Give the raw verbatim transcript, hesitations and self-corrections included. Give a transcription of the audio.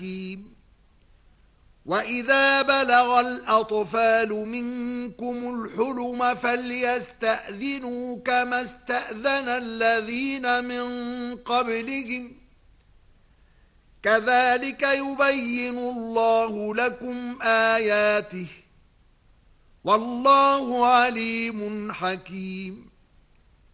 حكيم وَإِذَا بَلَغَ الْأَطْفَالُ مِنكُمُ الْحُلُمَ فَلْيَسْتَأْذِنُوا كَمَا اسْتَأْذَنَ الَّذِينَ مِنْ قَبْلِهِمْ كَذَلِكَ يُبَيِّنُ اللَّهُ لَكُمْ آيَاتِهِ وَاللَّهُ عَلِيمٌ حَكِيمٌ